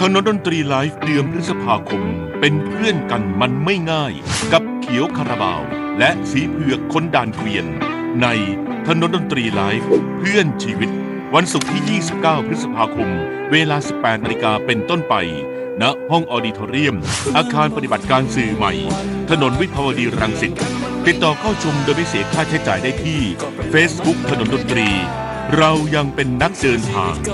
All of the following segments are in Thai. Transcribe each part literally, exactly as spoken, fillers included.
นนดนตรีไลฟ์เดือนพฤษภาคมเป็นเพื่อนกันมันไม่ง่ายกับเขียวคาราบาวและสีเผือกคนด่านเกวียนในถนนดนตรีไลฟ์เพื่อนชีวิตวันศุกร์ที่ยี่สิบเก้าพฤษภาคมเวลา สิบแปดนาฬิกา เป็นต้นไปณห้องออดิทอเรียมอาคารปฏิบัติการสื่อใหม่ถนนวิภาวดีรังสิตติดต่อเข้าชมโดยไม่เสียค่าใช้จ่ายได้ที่ Facebook ถนนดนตรีเรายังเป็นนักเดินทาง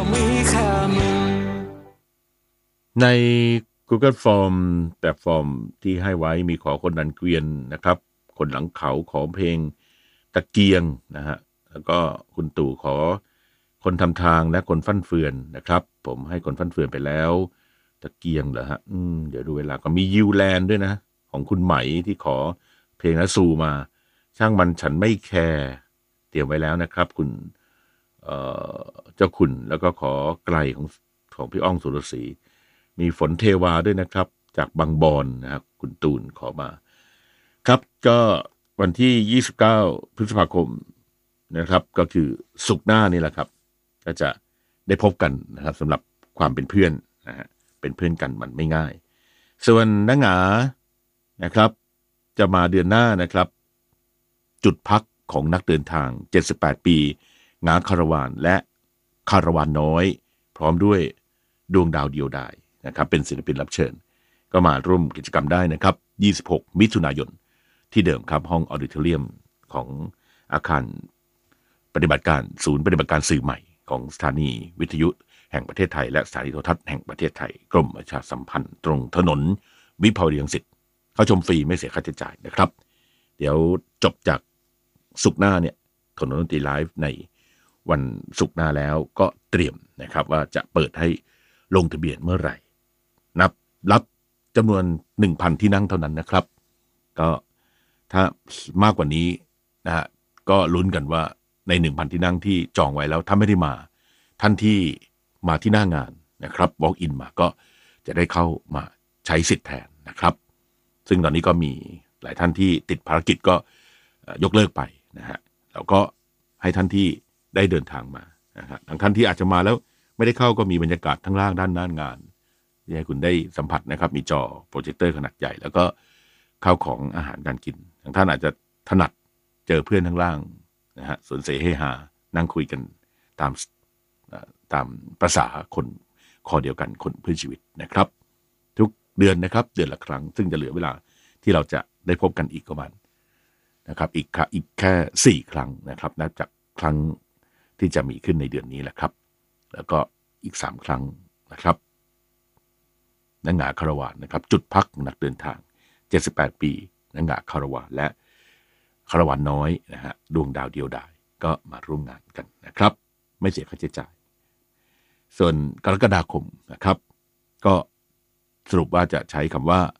ใน Google Form แบบฟอร์มที่ให้ไว้มีขอคนดันเกวียนนะครับคนหลังเขาขอเพลงตะเกียงนะฮะแล้วก็คุณตู่ขอคนทำทางและคนฟั่นเฟือนนะครับผมให้คนฟั่นเฟือนไปแล้วตะเกียงเหรอฮะอืมเดี๋ยวดูเวลาก็มียูแลนด์ด้วยนะของคุณไหมที่ขอเพลงและซูมาช่างมันฉันไม่แคร์เตรียมไว้แล้วนะครับคุณเอ่อเจ้าคุณแล้วก็ขอไกลของของพี่อ้องสุรศรีมีฝนเทวาด้วยนะครับจากบางบอนนะครับคุณตูนขอมาครับก็วันที่ยี่สิบเก้าพฤษภาคมนะครับก็คือศุกร์หน้านี่แหละครับก็จะได้พบกันนะครับสำหรับความเป็นเพื่อนนะฮะเป็นเพื่อนกันมันไม่ง่ายส่วนนักหงานะครับจะมาเดือนหน้านะครับจุดพักของนักเดินทางเจ็ดสิบแปดปีหงาคาราวานและคาราวานน้อยพร้อมด้วยดวงดาวเดียวดายนะครับเป็นศิลปินรับเชิญก็มาร่วมกิจกรรมได้นะครับยี่สิบหกมิถุนายนที่เดิมครับห้องออดิทอเรียมของอาคารปฏิบัติการศูนย์ปฏิบัติการสื่อใหม่ของสถานีวิทยุแห่งประเทศไทยและสถานีโทรทัศน์แห่งประเทศไทยกรมประชาสัมพันธ์ตรงถนนวิภาวดีรังสิตเข้าชมฟรีไม่เสียค่าใช้จ่ายนะครับเดี๋ยวจบจากศุกร์หน้าเนี่ยถนนดนตรีไลฟ์ในวันศุกร์หน้าแล้วก็เตรียมนะครับว่าจะเปิดให้ลงทะเบียนเมื่อไหร่นับรับจำนวน หนึ่งพัน ที่นั่งเท่านั้นนะครับก็ถ้ามากกว่านี้นะฮะก็ลุ้นกันว่าใน หนึ่งพัน ที่นั่งที่จองไว้แล้วถ้าไม่ได้มาท่านที่มาที่หน้างานนะครับ walk in มาก็จะได้เข้ามาใช้สิทธิ์แทนนะครับซึ่งตอนนี้ก็มีหลายท่านที่ติดภารกิจก็ยกเลิกไปนะฮะแล้วก็ให้ท่านที่ได้เดินทางมานะฮะบางท่านที่อาจจะมาแล้วไม่ได้เข้าก็มีบรรยากาศทั้งล่างด้านหน้างานที่ให้คุณได้สัมผัสนะครับมีจอโปรเจคเตอร์ขนาดใหญ่แล้วก็ข้าวของอาหารการกินบางท่านอาจจะถนัดเจอเพื่อนทั้งล่างนะฮะสวนเสเฮฮานั่งคุยกันตามตามประสาคนคอเดียวกันคนเพื่อชีวิตนะครับทุกเดือนนะครับเดือนละครั้งซึ่งจะเหลือเวลาที่เราจะได้พบกันอีกประมาณนะครับอีกอีกแค่สี่ครั้งนะครับนับจากครั้งที่จะมีขึ้นในเดือนนี้แหละครับแล้วก็อีกสามครั้งนะครับนักหงาคาราวานนะครับจุดพักนักเดินทางเจ็ดสิบแปดปีนักหงาคาราวานและคาราวานน้อยนะฮะดวงดาวเดียวดายก็มาร่วมงานกันนะครับไม่เสียค่าใช้จ่ายส่วนกรกฎาคมนะครับก็สรุปว่าจะใช้คำว่า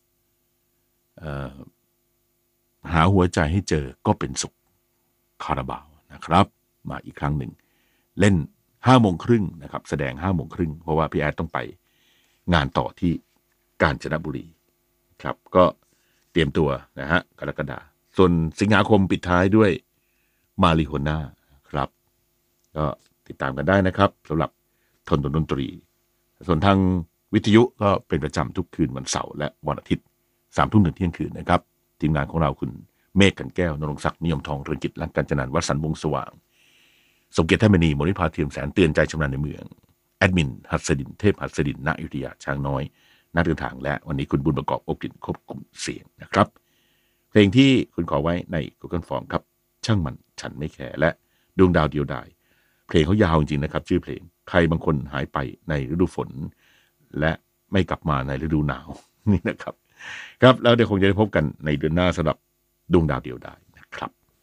หาหัวใจให้เจอก็เป็นสุขคาราบาวนะครับมาอีกครั้งหนึ่งเล่นห้าโมงครึ่งนะครับแสดงห้าโมงครึ่งเพราะว่าพี่แอดต้องไปงานต่อที่กาญจนบุรีครับก็เตรียมตัวนะฮะกรกฎาส่วนสิงหาคมปิดท้ายด้วยมาริโฮน่าครับก็ติดตามกันได้นะครับสำหรับทนดนตรีส่วนทางวิทยุก็เป็นประจำทุกคืนวันเสาร์และวันอาทิตย์สามทุ่มถึงเที่ยงคืนนะครับทีมงานของเราคุณเมฆกันแก้วนรงศักดิ์นิยมทองเรืองกิจและกัญจนันท์วสันต์วงศ์สว่างสมเกียรติเทพมณีมริภาเทียมแสนเตือนใจชำนาญในเมืองแอดมินหัสดินเทพหัสดินณอยุธยาช้างน้อยนักเดินทางและวันนี้คุณบุญประกอบอบกลิ่นควบคุมเสียงนะครับเพลงที่คุณขอไว้ใน Google Form ครับช่างมันฉันไม่แคร์และดวงดาวเดียวดายเพลงเขายาวจริงๆนะครับชื่อเพลงใครบางคนหายไปในฤดูฝนและไม่กลับมาในฤดูหนาวนี่นะครับครับแล้วเดี๋ยวคงจะได้พบกันในเดือนหน้าสำหรับดวงดาวเดียวดาย